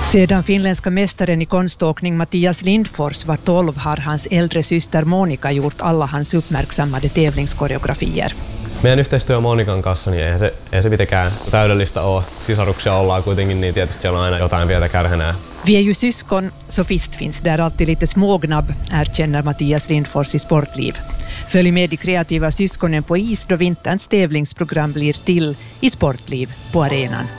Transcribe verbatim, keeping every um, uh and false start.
Sedan finländska mästaren i konståkning Mattias Lindfors var tolv har hans äldre syster Monika gjort alla hans uppmärksammade tävlingskoreografier. Meidän yhteistyö Monikan kanssa, niin eihän se, eihän se mitenkään täydellistä ole. Sisaruksia ollaan kuitenkin, niin tietysti siellä on aina jotain pientä kärhenää. Vi är ju syskon, så visst finns där alltid lite smågnabb, erkänner Mattias Lindfors i Sportliv. Följ med de kreativa syskonen på is då vinterns tävlingsprogram blir till i Sportliv på arenan.